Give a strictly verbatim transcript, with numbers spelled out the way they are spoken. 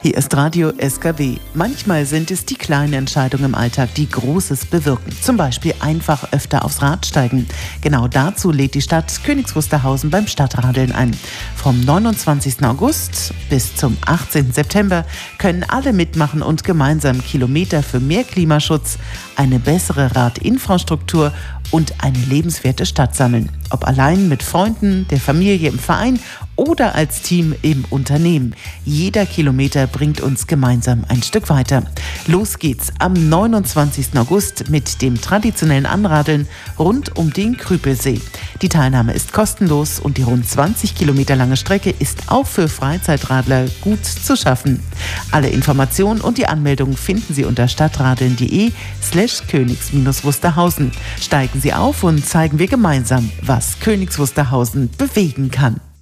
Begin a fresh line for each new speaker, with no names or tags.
Hier ist Radio S K W. Manchmal sind es die kleinen Entscheidungen im Alltag, die Großes bewirken. Zum Beispiel einfach öfter aufs Rad steigen. Genau dazu lädt die Stadt Königs Wusterhausen beim Stadtradeln ein. Vom neunundzwanzigsten August bis zum achtzehnten September können alle mitmachen und gemeinsam Kilometer für mehr Klimaschutz, eine bessere Radinfrastruktur und eine lebenswerte Stadt sammeln. Ob allein mit Freunden, der Familie, im Verein oder als Team im Unternehmen. Jeder Kilometer bringt uns gemeinsam ein Stück weiter. Los geht's am neunundzwanzigsten August mit dem traditionellen Anradeln rund um den Krüpelsee. Die Teilnahme ist kostenlos und die rund zwanzig Kilometer lange Strecke ist auch für Freizeitradler gut zu schaffen. Alle Informationen und die Anmeldung finden Sie unter stadtradeln.de slash Königs-Wusterhausen. Steigen Sie auf und zeigen wir gemeinsam, was Königs Wusterhausen bewegen kann.